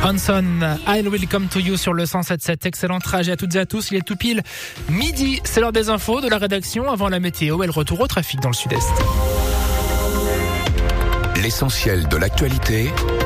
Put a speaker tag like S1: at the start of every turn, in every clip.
S1: Hanson, I Will Come to You sur le 107.7. Excellent trajet à toutes et à tous. Il est tout pile midi. C'est l'heure des infos de la rédaction avant la météo et le retour au trafic dans le sud-est.
S2: L'essentiel de l'actualité,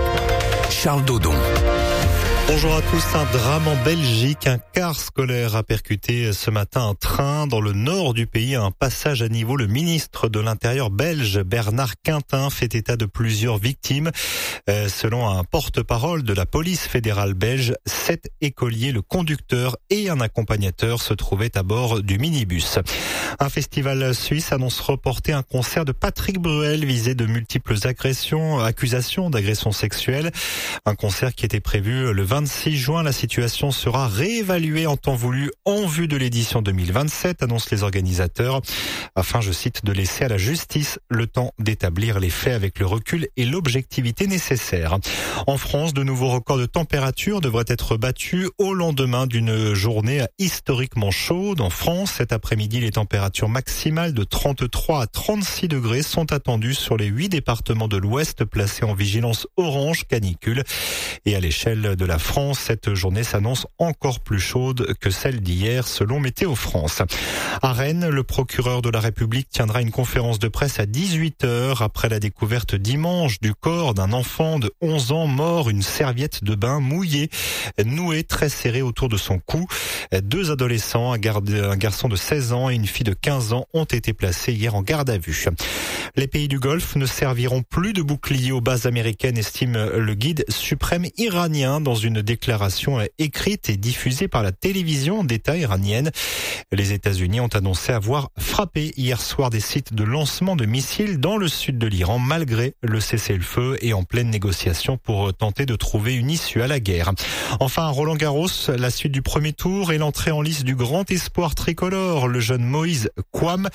S2: Charles Dodon.
S3: Bonjour à tous. Un drame en Belgique. Un car scolaire a percuté ce matin un train dans le nord du pays à un passage à niveau. Le ministre de l'Intérieur belge, Bernard Quintin, fait état de plusieurs victimes. Selon un porte-parole de la police fédérale belge, 7 écoliers, le conducteur et un accompagnateur se trouvaient à bord du minibus. Un festival suisse annonce reporter un concert de Patrick Bruel visé de multiples accusations d'agression sexuelle. Un concert qui était prévu le 26 juin, la situation sera réévaluée en temps voulu en vue de l'édition 2027, annoncent les organisateurs, afin, je cite, de laisser à la justice le temps d'établir les faits avec le recul et l'objectivité nécessaires. En France, de nouveaux records de température devraient être battus au lendemain d'une journée historiquement chaude. En France, cet après-midi, les températures maximales de 33 à 36 degrés sont attendues sur les 8 départements de l'Ouest placés en vigilance orange canicule. Et à l'échelle de la France, cette journée s'annonce encore plus chaude que celle d'hier, selon Météo France. À Rennes, le procureur de la République tiendra une conférence de presse à 18h après la découverte dimanche du corps d'un enfant de 11 ans mort, une serviette de bain mouillée, nouée très serrée autour de son cou. 2 adolescents, un garçon de 16 ans et une fille de 15 ans ont été placés hier en garde à vue. Les pays du Golfe ne serviront plus de boucliers aux bases américaines, estime le guide suprême iranien dans une déclaration écrite et diffusée par la télévision d'État iranienne. Les États-Unis ont annoncé avoir frappé hier soir des sites de lancement de missiles dans le sud de l'Iran, malgré le cessez-le-feu et en pleine négociation pour tenter de trouver une issue à la guerre. Enfin, à Roland-Garros, la suite du premier tour et l'entrée en lice du grand espoir tricolore, le jeune Moïse Kouam,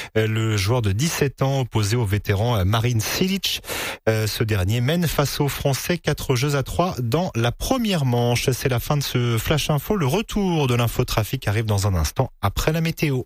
S3: le joueur de 17 ans opposé au vétéran Marin Cilic. Ce dernier mène face aux Français 4-3 dans la première manche. C'est la fin de ce Flash Info. Le retour de l'infotrafic arrive dans un instant après la météo.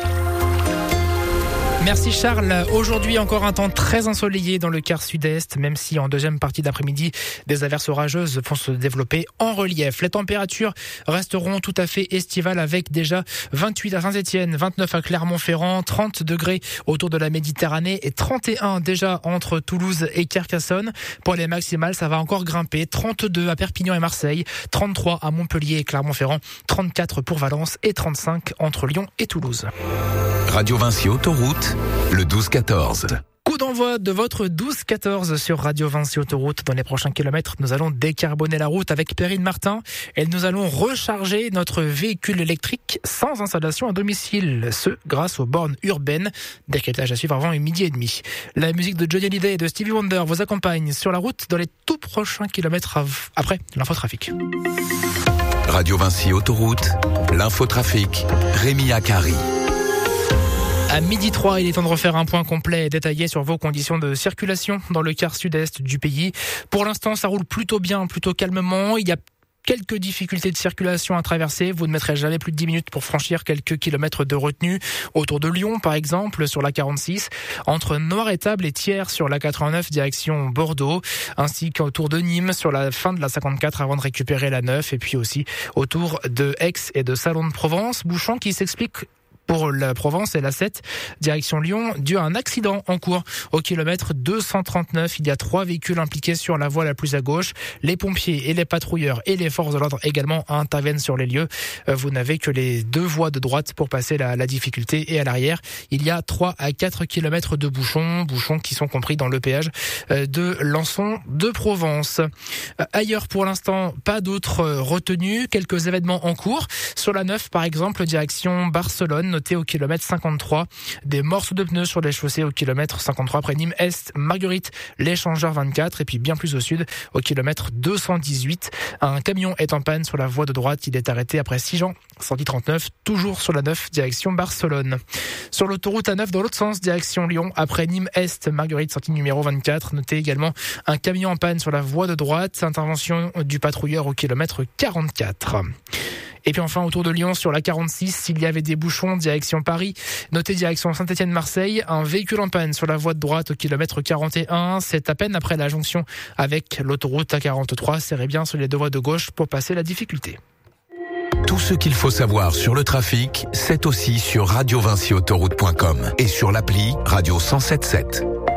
S1: Merci Charles. Aujourd'hui, encore un temps très ensoleillé dans le quart sud-est, même si en deuxième partie d'après-midi, des averses orageuses vont se développer en relief. Les températures resteront tout à fait estivales avec déjà 28 à Saint-Étienne, 29 à Clermont-Ferrand, 30 degrés autour de la Méditerranée et 31 déjà entre Toulouse et Carcassonne. Pour les maximales, ça va encore grimper. 32 à Perpignan et Marseille, 33 à Montpellier et Clermont-Ferrand, 34 pour Valence et 35 entre Lyon et Toulouse.
S2: Radio Vinci Autoroute, le 12-14.
S1: Coup d'envoi de votre 12-14 sur Radio Vinci Autoroute. Dans les prochains kilomètres, nous allons décarboner la route avec Perrine Martin et nous allons recharger notre véhicule électrique sans installation à domicile. Ce, grâce aux bornes urbaines. Décryptage à suivre avant 12h30. La musique de Johnny Hallyday et de Stevie Wonder vous accompagne sur la route dans les tout prochains kilomètres après l'infotrafic.
S2: Radio Vinci Autoroute, l'infotrafic, Rémi Akari.
S1: À 12h03, il est temps de refaire un point complet et détaillé sur vos conditions de circulation dans le quart sud-est du pays. Pour l'instant, ça roule plutôt bien, plutôt calmement. Il y a quelques difficultés de circulation à traverser. Vous ne mettrez jamais plus de 10 minutes pour franchir quelques kilomètres de retenue. Autour de Lyon, par exemple, sur la 46, entre Noiretable et Thiers sur la 89, direction Bordeaux, ainsi qu'autour de Nîmes sur la fin de la 54 avant de récupérer la 9, et puis aussi autour de Aix et de Salon de Provence. Bouchon qui s'explique pour la Provence et la 7, direction Lyon, dû à un accident en cours. Au kilomètre 239, il y a 3 véhicules impliqués sur la voie la plus à gauche. Les pompiers et les patrouilleurs et les forces de l'ordre également interviennent sur les lieux. Vous n'avez que les 2 voies de droite pour passer la difficulté. Et à l'arrière, il y a 3 à 4 kilomètres de bouchons qui sont compris dans le péage de Lançon de Provence. Ailleurs, pour l'instant, pas d'autres retenues. Quelques événements en cours. Sur la 9, par exemple, direction Barcelone, noté au kilomètre 53. Des morceaux de pneus sur les chaussées au kilomètre 53 après Nîmes Est, Marguerite, l'échangeur 24 et puis bien plus au sud au kilomètre 218. Un camion est en panne sur la voie de droite. Il est arrêté après Sigean, 139, toujours sur la 9, direction Barcelone. Sur l'autoroute A9 dans l'autre sens, direction Lyon, après Nîmes Est, Marguerite, sortie numéro 24. Notez également un camion en panne sur la voie de droite. Intervention du patrouilleur au kilomètre 44. Et puis enfin, autour de Lyon, sur la 46, il y avait des bouchons direction Paris. Notez direction Saint-Étienne-Marseille, un véhicule en panne sur la voie de droite au kilomètre 41. C'est à peine après la jonction avec l'autoroute A43. Serrez bien sur les deux voies de gauche pour passer la difficulté.
S2: Tout ce qu'il faut savoir sur le trafic, c'est aussi sur radiovinciautoroute.com et sur l'appli Radio 107.7.